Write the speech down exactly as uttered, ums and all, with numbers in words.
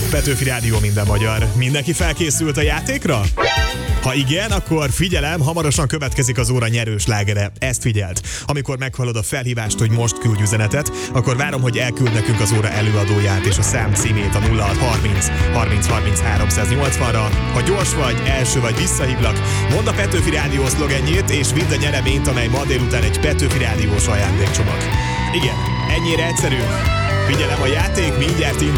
Petőfi Rádió, minden magyar. Mindenki felkészült a játékra? Ha igen, akkor figyelem, hamarosan következik az óra nyerős lágere. Ezt figyeld. Amikor meghallod a felhívást, hogy most küldj üzenetet, akkor várom, hogy elküld nekünk az óra előadóját és a szám címét a nulla hat harminc harminc harminc háromszáznyolcvanra. Ha gyors vagy, első vagy, visszahívlak, mondd a Petőfi Rádió szlogenjét, és vidd a nyereményt, amely ma délután egy Petőfi Rádiós ajándékcsomag. Igen, ennyire egyszerű. Figyelem, a játék mindjárt indul.